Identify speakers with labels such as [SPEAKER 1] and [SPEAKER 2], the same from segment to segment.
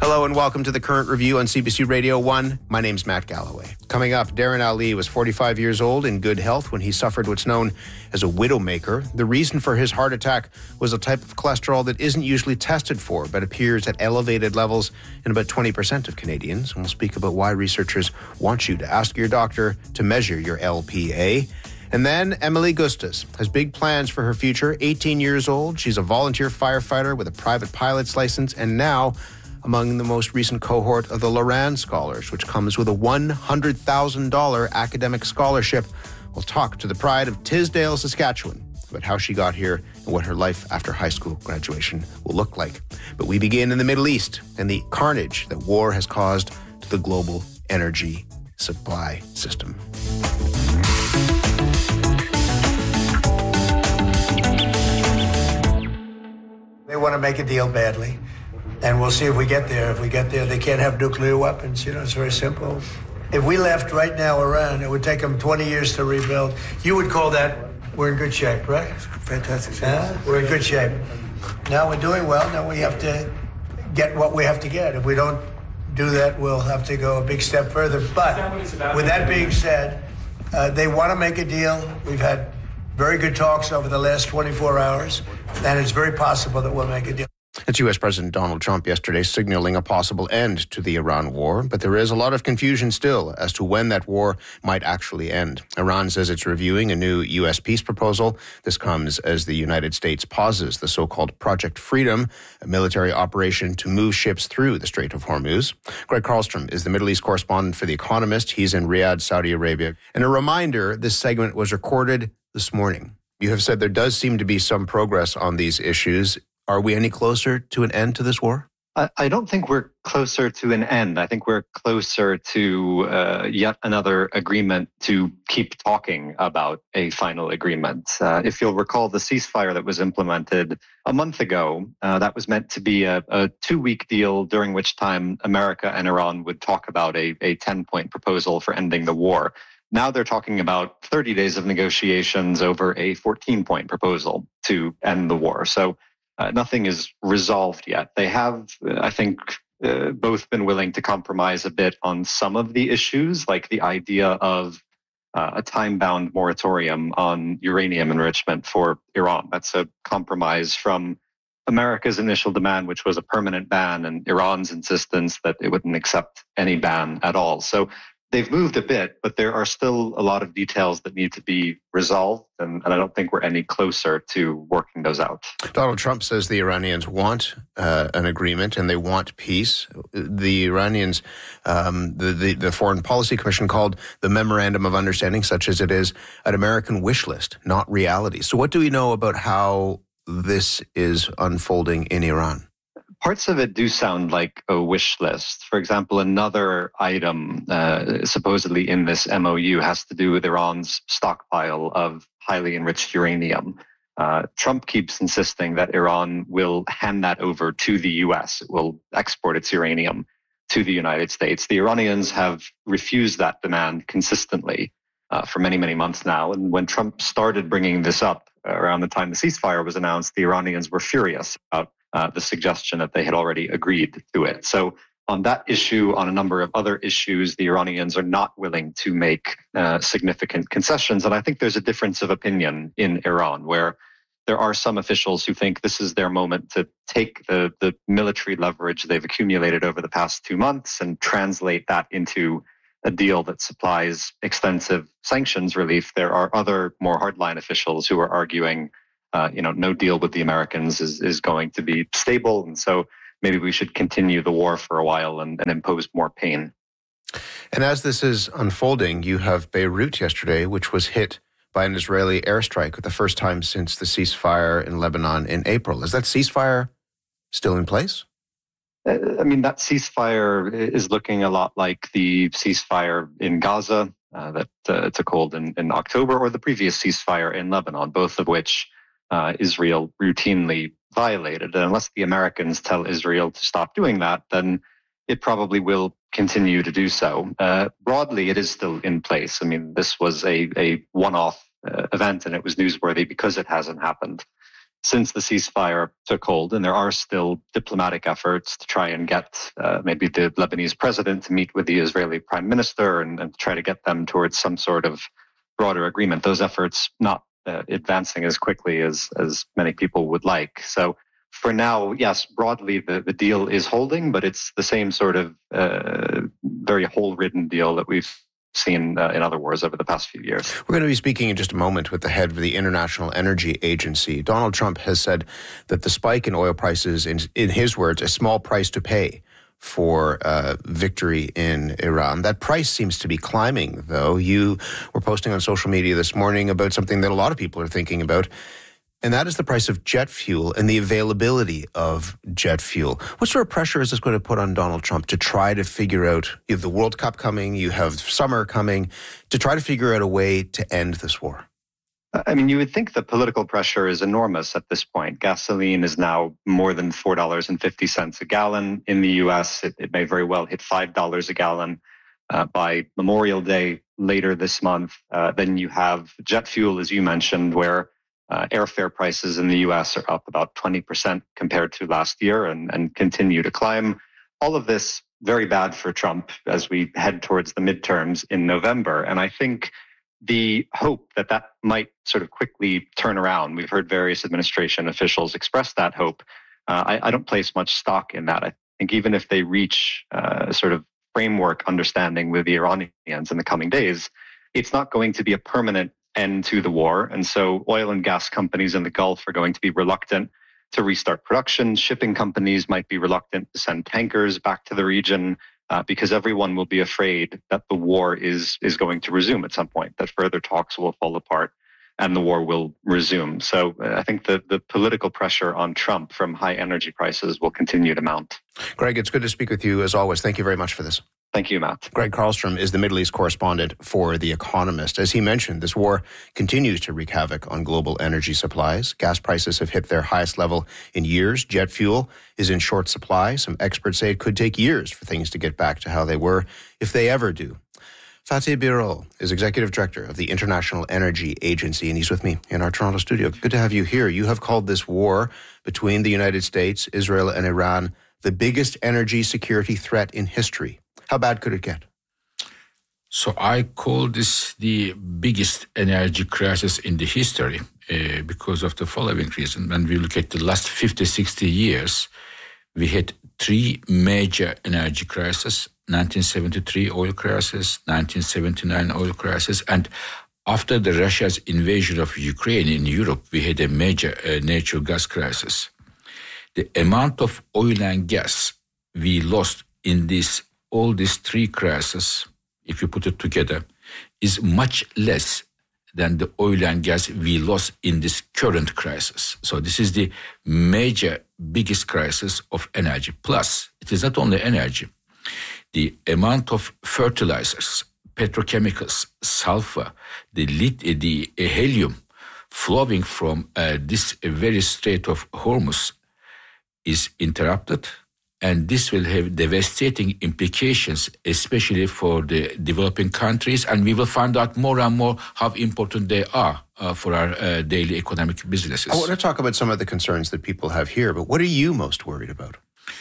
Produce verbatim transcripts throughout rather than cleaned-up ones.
[SPEAKER 1] Hello and welcome to the Current Review on C B C Radio one. My name's Matt Galloway. Coming up, Darren Ali was forty-five years old in good health when he suffered what's known as a widowmaker. The reason for his heart attack was a type of cholesterol that isn't usually tested for, but appears at elevated levels in about twenty percent of Canadians. And we'll speak about why researchers want you to ask your doctor to measure your L P A. And then Emily Gustas has big plans for her future. eighteen years old, she's a volunteer firefighter with a private pilot's license, and now among the most recent cohort of the Loran Scholars, which comes with a one hundred thousand dollars academic scholarship. We'll talk to the pride of Tisdale, Saskatchewan, about how she got here and what her life after high school graduation will look like. But we begin in the Middle East and the carnage that war has caused to the global energy supply system.
[SPEAKER 2] They want to make a deal badly. And we'll see if we get there. If we get there, they can't have nuclear weapons. You know, it's very simple. If we left right now Iran, it would take them twenty years to rebuild. You would call that, we're in good shape, right?
[SPEAKER 3] Fantastic shape.
[SPEAKER 2] Uh, we're in good shape. Now we're doing well. Now we have to get what we have to get. If we don't do that, we'll have to go a big step further. But with that being said, uh, they want to make a deal. We've had very good talks over the last twenty-four hours, and it's very possible that we'll make a deal.
[SPEAKER 1] It's U S President Donald Trump yesterday signaling a possible end to the Iran war, but there is a lot of confusion still as to when that war might actually end. Iran says it's reviewing a new U S peace proposal. This comes as the United States pauses the so-called Project Freedom, a military operation to move ships through the Strait of Hormuz. Greg Carlstrom is the Middle East correspondent for The Economist. He's in Riyadh, Saudi Arabia. And a reminder, this segment was recorded this morning. You have said there does seem to be some progress on these issues. Are we any closer to an end to this war?
[SPEAKER 4] I don't think we're closer to an end. I think we're closer to uh, yet another agreement to keep talking about a final agreement. Uh, if you'll recall the ceasefire that was implemented a month ago, uh, that was meant to be a, a two-week deal during which time America and Iran would talk about a, a ten-point proposal for ending the war. Now they're talking about thirty days of negotiations over a fourteen-point proposal to end the war. So Uh, nothing is resolved yet. They have, uh, I think, uh, both been willing to compromise a bit on some of the issues, like the idea of uh, a time-bound moratorium on uranium enrichment for Iran. That's a compromise from America's initial demand, which was a permanent ban, and Iran's insistence that it wouldn't accept any ban at all. So they've moved a bit, but there are still a lot of details that need to be resolved, and, and I don't think we're any closer to working those out.
[SPEAKER 1] Donald Trump says the Iranians want uh, an agreement and they want peace. The Iranians, um, the, the, the Foreign Policy Commission called the Memorandum of Understanding, such as it is, an American wish list, not reality. So what do we know about how this is unfolding in Iran?
[SPEAKER 4] Parts of it do sound like a wish list. For example, another item uh, supposedly in this M O U has to do with Iran's stockpile of highly enriched uranium. Uh, Trump keeps insisting that Iran will hand that over to the U S. It will export its uranium to the United States. The Iranians have refused that demand consistently uh, for many, many months now. And when Trump started bringing this up around the time the ceasefire was announced, the Iranians were furious about Uh, the suggestion that they had already agreed to it. So on that issue, on a number of other issues, the Iranians are not willing to make uh, significant concessions. And I think there's a difference of opinion in Iran, where there are some officials who think this is their moment to take the, the military leverage they've accumulated over the past two months and translate that into a deal that supplies extensive sanctions relief. There are other more hardline officials who are arguing Uh, you know, no deal with the Americans is, is going to be stable. And so maybe we should continue the war for a while and, and impose more pain.
[SPEAKER 1] And as this is unfolding, you have Beirut yesterday, which was hit by an Israeli airstrike for the first time since the ceasefire in Lebanon in April. Is that ceasefire still in place?
[SPEAKER 4] I mean, that ceasefire is looking a lot like the ceasefire in Gaza uh, that uh, took hold in, in October, or the previous ceasefire in Lebanon, both of which Uh, Israel routinely violated. And unless the Americans tell Israel to stop doing that, then it probably will continue to do so. Uh, broadly, it is still in place. I mean, this was a, a one-off uh, event, and it was newsworthy because it hasn't happened since the ceasefire took hold, and there are still diplomatic efforts to try and get uh, maybe the Lebanese president to meet with the Israeli prime minister and, and try to get them towards some sort of broader agreement. Those efforts not uh, advancing as quickly as, as many people would like. So for now, yes, broadly the, the deal is holding, but it's the same sort of uh, very hole-ridden deal that we've seen uh, in other wars over the past few years.
[SPEAKER 1] We're going to be speaking in just a moment with the head of the International Energy Agency. Donald Trump has said that the spike in oil prices, in, in his words, a small price to pay for uh, victory in Iran. That price seems to be climbing, though. You were posting on social media this morning about something that a lot of people are thinking about, and that is the price of jet fuel and the availability of jet fuel. What sort of pressure is this going to put on Donald Trump to try to figure out, you have the World Cup coming, you have summer coming, to try to figure out a way to end this war?
[SPEAKER 4] I mean, you would think the political pressure is enormous at this point. Gasoline is now more than four dollars and fifty cents a gallon. In the U S, it, it may very well hit five dollars a gallon uh, by Memorial Day later this month. Uh, then you have jet fuel, as you mentioned, where Uh, airfare prices in the U S are up about twenty percent compared to last year and, and continue to climb. All of this very bad for Trump as we head towards the midterms in November. And I think the hope that that might sort of quickly turn around, we've heard various administration officials express that hope. Uh, I, I don't place much stock in that. I think even if they reach uh, a sort of framework understanding with the Iranians in the coming days, it's not going to be a permanent end to the war. And so oil and gas companies in the Gulf are going to be reluctant to restart production. Shipping companies might be reluctant to send tankers back to the region uh, because everyone will be afraid that the war is, is going to resume at some point, that further talks will fall apart and the war will resume. So uh, I think the, the political pressure on Trump from high energy prices will continue to mount.
[SPEAKER 1] Greg, it's good to speak with you as always. Thank you very much for this.
[SPEAKER 4] Thank you, Matt.
[SPEAKER 1] Greg Carlstrom is the Middle East correspondent for The Economist. As he mentioned, this war continues to wreak havoc on global energy supplies. Gas prices have hit their highest level in years. Jet fuel is in short supply. Some experts say it could take years for things to get back to how they were, if they ever do. Fatih Birol is Executive Director of the International Energy Agency, and he's with me in our Toronto studio. Good to have you here. You have called this war between the United States, Israel, and Iran the biggest energy security threat in history. How bad could it get?
[SPEAKER 3] So I call this the biggest energy crisis in the history uh, because of the following reason. When we look at the last fifty, sixty years, we had three major energy crises: nineteen seventy-three oil crisis, nineteen seventy-nine oil crisis, and after the Russia's invasion of Ukraine in Europe, we had a major uh, natural gas crisis. The amount of oil and gas we lost in this all these three crises, if you put it together, is much less than the oil and gas we lost in this current crisis. So this is the major, biggest crisis of energy. Plus, it is not only energy. The amount of fertilizers, petrochemicals, sulfur, the, lit- the helium flowing from uh, this very Strait of Hormuz is interrupted. And this will have devastating implications, especially for the developing countries. And we will find out more and more how important they are uh, for our uh, daily economic businesses.
[SPEAKER 1] I want to talk about some of the concerns that people have here, but what are you most worried about?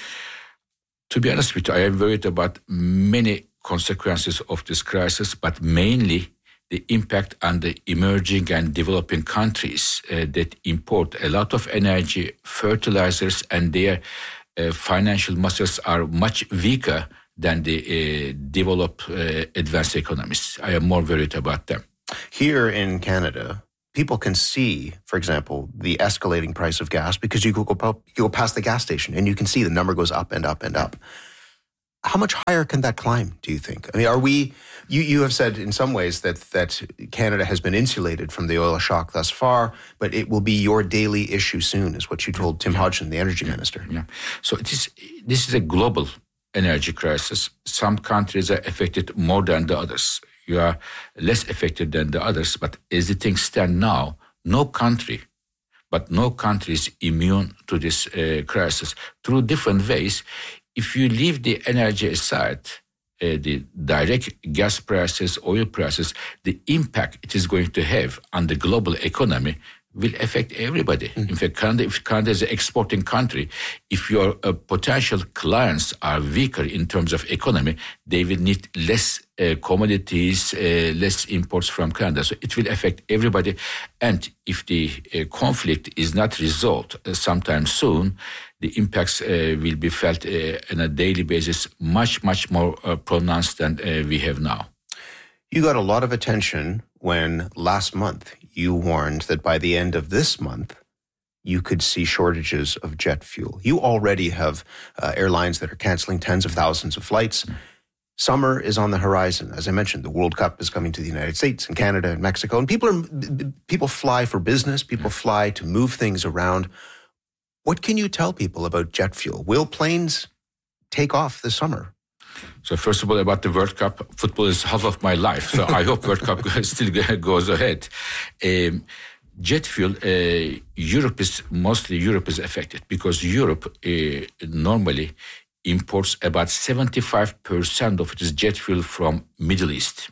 [SPEAKER 3] To be honest with you, I am worried about many consequences of this crisis, but mainly the impact on the emerging and developing countries uh, that import a lot of energy, fertilizers, and their Uh, financial muscles are much weaker than the uh, developed uh, advanced economies. I am more worried about them.
[SPEAKER 1] Here in Canada, people can see, for example, the escalating price of gas because you go, you go past the gas station and you can see the number goes up and up and up. How much higher can that climb, do you think? I mean, are we, you, you have said in some ways that, that Canada has been insulated from the oil shock thus far, but it will be your daily issue soon, is what you told Tim Hodgson, the energy
[SPEAKER 3] yeah.
[SPEAKER 1] minister.
[SPEAKER 3] Yeah. So it is, this is a global energy crisis. Some countries are affected more than the others. You are less affected than the others, but as the things stand now, no country, but no country is immune to this uh, crisis through different ways. If you leave the energy aside, uh, the direct gas prices, oil prices, the impact it is going to have on the global economy will affect everybody. Mm. In fact, Canada, if Canada is an exporting country, if your uh, potential clients are weaker in terms of economy, they will need less uh, commodities, uh, less imports from Canada. So it will affect everybody. And if the uh, conflict is not resolved uh, sometime soon, the impacts uh, will be felt uh, on a daily basis much, much more uh, pronounced than uh, we have now.
[SPEAKER 1] You got a lot of attention when last month you warned that by the end of this month, you could see shortages of jet fuel. You already have uh, airlines that are canceling tens of thousands of flights. Mm. Summer is on the horizon. As I mentioned, the World Cup is coming to the United States and Canada and Mexico. And people are people fly for business. People mm. fly to move things around. What can you tell people about jet fuel? Will planes take off this summer?
[SPEAKER 3] So first of all, about the World Cup, football is half of my life. So I hope World Cup still goes ahead. Um, jet fuel, uh, Europe is, mostly Europe is affected because Europe uh, normally imports about seventy-five percent of its jet fuel from Middle East.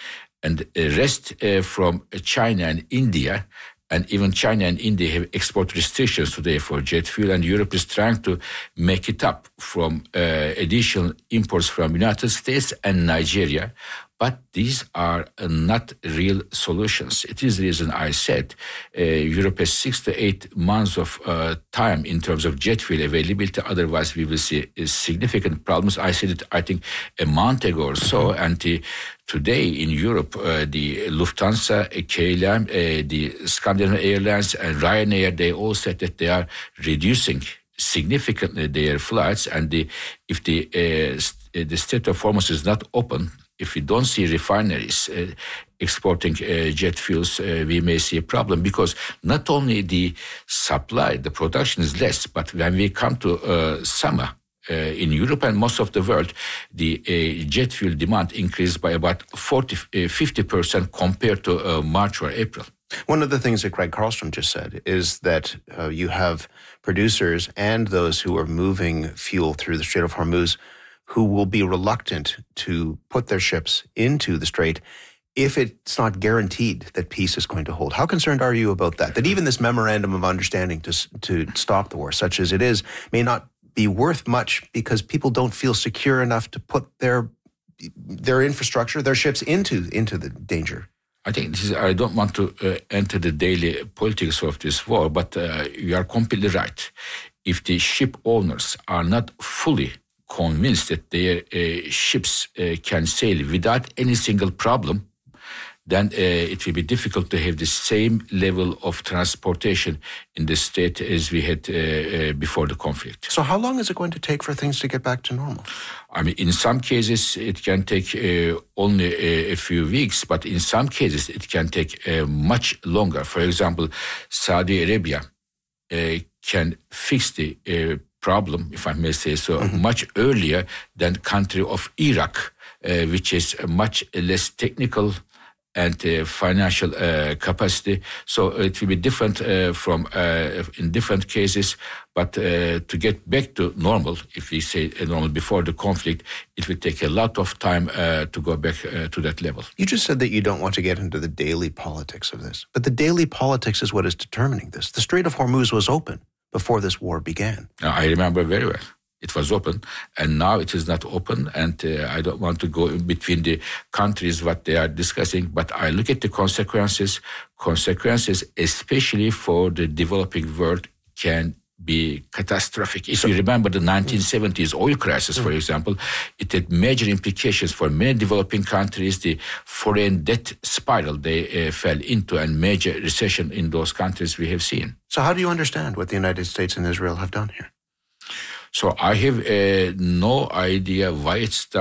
[SPEAKER 3] And the rest uh, from China and India. And even China and India have export restrictions today for jet fuel, and Europe is trying to make it up from uh, additional imports from United States and Nigeria. But these are uh, not real solutions. It is the reason I said uh, Europe has six to eight months of uh, time in terms of jet fuel availability. Otherwise, we will see uh, significant problems. I said it, I think, a month ago or so. And uh, today in Europe, uh, the Lufthansa, K L M, uh, the Scandinavian Airlines, and Ryanair, they all said that they are reducing significantly their flights. And the, if the uh, st- the Strait of Hormuz is not open, if we don't see refineries uh, exporting uh, jet fuels, uh, we may see a problem because not only the supply, the production is less, but when we come to uh, summer uh, in Europe and most of the world, the uh, jet fuel demand increased by about forty, fifty percent compared to uh, March or April.
[SPEAKER 1] One of the things that Greg Carlstrom just said is that uh, you have producers and those who are moving fuel through the Strait of Hormuz who will be reluctant to put their ships into the strait if it's not guaranteed that peace is going to hold. How concerned are you about that? That even this memorandum of understanding to to stop the war, such as it is, may not be worth much because people don't feel secure enough to put their their infrastructure, their ships into into the danger?
[SPEAKER 3] I think this is, I don't want to uh, enter the daily politics of this war, but uh, you are completely right. If the ship owners are not fully convinced that their uh, ships uh, can sail without any single problem, then uh, it will be difficult to have the same level of transportation in the state as we had uh, uh, before the conflict.
[SPEAKER 1] So how long is it going to take for things to get back to normal?
[SPEAKER 3] I mean, in some cases, it can take uh, only a, a few weeks, but in some cases, it can take uh, much longer. For example, Saudi Arabia uh, can fix the uh, problem, if I may say so, mm-hmm. much earlier than country of Iraq, uh, which is much less technical and uh, financial uh, capacity. So it will be different uh, from uh, in different cases. But uh, to get back to normal, if we say normal before the conflict, it will take a lot of time uh, to go back uh, to that level.
[SPEAKER 1] You just said that you don't want to get into the daily politics of this. But the daily politics is what is determining this. The Strait of Hormuz was open before this war began.
[SPEAKER 3] I remember very well. It was open, and now it is not open, and uh, I don't want to go in between the countries what they are discussing, but I look at the consequences. Consequences, especially for the developing world, can be catastrophic. If you remember the nineteen seventies oil crisis, for example, it had major implications for many developing countries. The foreign debt spiral they uh, fell into, and major recession in those countries we have seen.
[SPEAKER 1] So how do you understand what the United States and Israel have done here?
[SPEAKER 3] So I have uh, no idea why it's done.